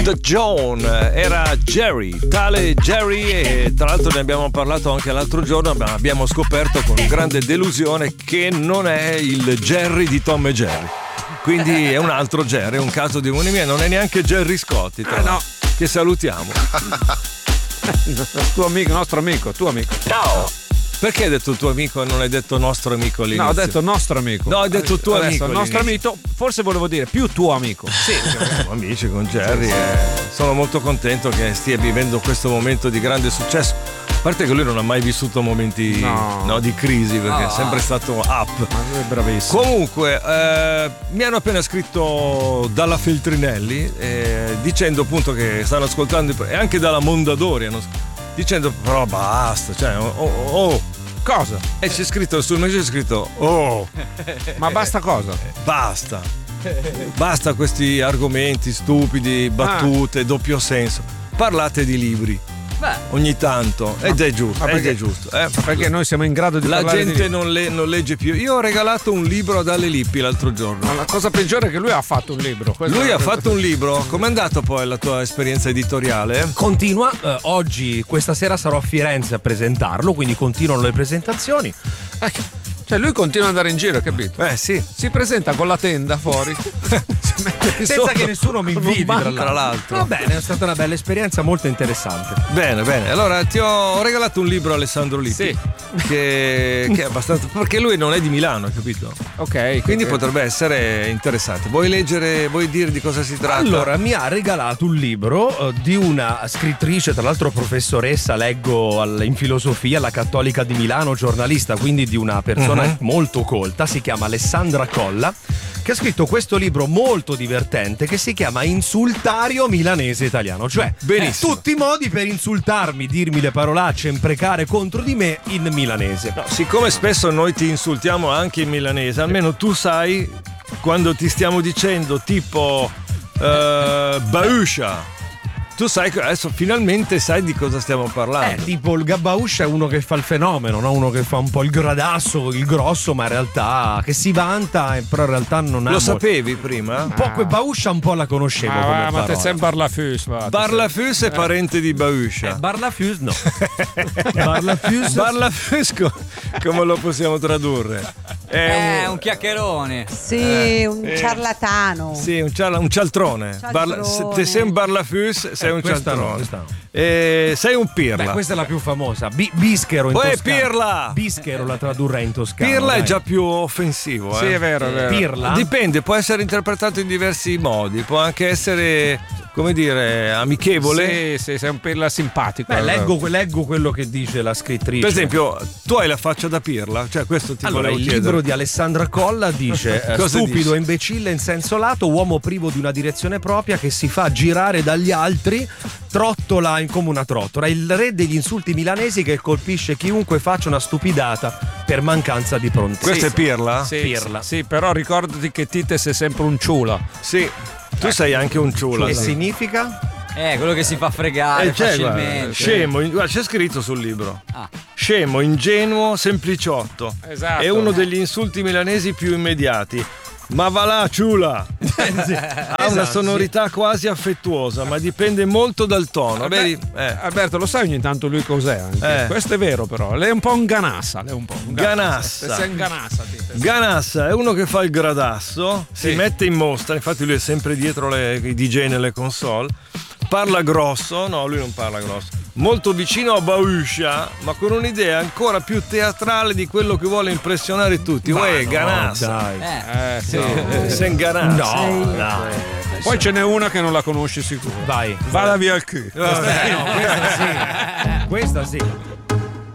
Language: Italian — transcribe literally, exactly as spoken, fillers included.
The John era Jerry, tale Jerry, e tra l'altro ne abbiamo parlato anche l'altro giorno, ma abbiamo scoperto con grande delusione che non è il Jerry di Tom e Jerry, quindi è un altro Jerry, è un caso di un'unia, non è neanche Gerry Scotti, tra eh no. che salutiamo. Tuo amico, nostro amico, tuo amico. Ciao. Perché hai detto tuo amico e non hai detto nostro amico all'inizio? No, ho detto nostro amico. No, hai detto tuo Adesso, amico. Il nostro amico, forse volevo dire più tuo amico. Sì, siamo amici con Jerry e sono molto contento che stia vivendo questo momento di grande successo. A parte che lui non ha mai vissuto momenti no. No, di crisi, perché no. è sempre stato up. Ma lui è bravissimo. Comunque, eh, mi hanno appena scritto dalla Feltrinelli eh, dicendo appunto che stanno ascoltando, e anche dalla Mondadori hanno, dicendo però basta, cioè oh, oh, oh. Cosa? E c'è scritto sul messaggio, c'è scritto oh. Ma basta cosa? Basta. Basta questi argomenti stupidi, battute, ah. doppio senso. Parlate di libri. Beh. Ogni tanto, ed è giusto, perché, ed è giusto. Eh. Perché noi siamo in grado di La parlare gente di... non, le, non legge più. Io ho regalato un libro ad Ale Lippi l'altro giorno. Ma la cosa peggiore è che lui ha fatto un libro. Questo lui è... ha fatto un libro. Com'è andata poi la tua esperienza editoriale? Continua, eh, oggi, questa sera sarò a Firenze a presentarlo, quindi continuano le presentazioni. Ecco. Cioè lui continua ad andare in giro, capito? Eh sì. Si presenta con la tenda fuori. Senza che nessuno mi inviti, tra l'altro. tra l'altro. Va bene, è stata una bella esperienza, molto interessante. Bene, bene. Allora ti ho regalato un libro a Alessandro Lippi. Sì. Che, che è abbastanza. Perché lui non è di Milano, capito? Ok. Quindi okay. potrebbe essere interessante. Vuoi leggere, vuoi dire di cosa si tratta? Allora, mi ha regalato un libro uh, di una scrittrice, tra l'altro professoressa, leggo al, in filosofia alla Cattolica di Milano, giornalista, quindi di una persona uh-huh. molto colta. Si chiama Alessandra Colla, che ha scritto questo libro molto divertente che si chiama Insultario milanese italiano, cioè benissimo. tutti i modi per insultarmi, dirmi le parolacce, imprecare contro di me in milanese. No, siccome spesso noi ti insultiamo anche in milanese, almeno tu sai quando ti stiamo dicendo tipo uh, Bauscia. Tu sai che adesso finalmente sai di cosa stiamo parlando. Eh, tipo il Gabbauscia è uno che fa il fenomeno, no? Uno che fa un po' il gradasso, il grosso, ma in realtà che si vanta, però in realtà non ha. Lo molto. sapevi prima? Un po' quel Bauscia un po' la conoscevo. Ah, come ma te sei Barlafus. Barlafus è parente di Bauscia. Eh, Barlafus no. Barlafus. Barlafus come lo possiamo tradurre? È un, un chiacchierone. Sì, eh, un eh, ciarlatano. Sì, un, cial- un cialtrone. cialtrone. Barla- se te sei un Barlafus, sei Eh, un questa cialtrone. no, questa no. Eh, sei un pirla. Beh, questa è la più famosa. Bi- bischero in Uè, toscano. pirla! Bischero la tradurrei in toscano. Pirla dai. è già più offensivo. Sì, eh. è vero, è vero. Pirla? Dipende, può essere interpretato in diversi modi. Può anche essere, come dire, amichevole. Sì, sì, sei un pirla simpatico. Beh, leggo, leggo quello che dice la scrittrice. Per esempio, tu hai la faccia da pirla, cioè questo ti Allora, volevo il chiedere. libro di Alessandra Colla dice eh, Cosa stupido, dice? imbecille in senso lato, uomo privo di una direzione propria che si fa girare dagli altri, trottola in- come una trottola, il re degli insulti milanesi che colpisce chiunque faccia una stupidata per mancanza di prontezza. Questo è pirla? Sì, pirla. sì, però ricordati che Tites è sempre un ciula. Sì. Tu sei anche un ciula. Che sì. significa? Eh, quello che si fa fregare Eh, c'è, guarda, facilmente. scemo, in- guarda, c'è scritto sul libro. Ah. Scemo, ingenuo, sempliciotto. Esatto. È uno degli insulti milanesi più immediati. Ma va là, ciula! Ha una sonorità quasi affettuosa, ma dipende molto dal tono. Vedi? Eh. Alberto, lo sai ogni tanto lui cos'è anche? Eh. Questo è vero, però. Lei è un po' un ganassa. Lei è un po' un Ganassa. Sei un ganassa, Tites. Ganassa è uno che fa il gradasso, Sì. si mette in mostra, infatti lui è sempre dietro le, i D J nelle console, parla grosso, no lui non parla grosso, molto vicino a Bauscia, ma con un'idea ancora più teatrale di quello che vuole impressionare tutti. Uè, no, Ganassa. dai. Eh. Eh, sì. Eh, sei un Ganassa. No, dai. Poi ce n'è una che non la conosci sicuro. Vai. Vada via il cul. Eh, no, questa sì. Questa sì.